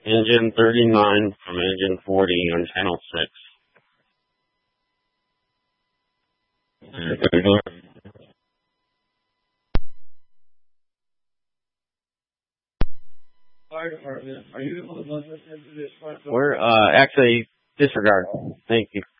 Engine 39 from engine 40 on channel 6. Fire department, are you able to listen to this? We're actually disregard. Thank you.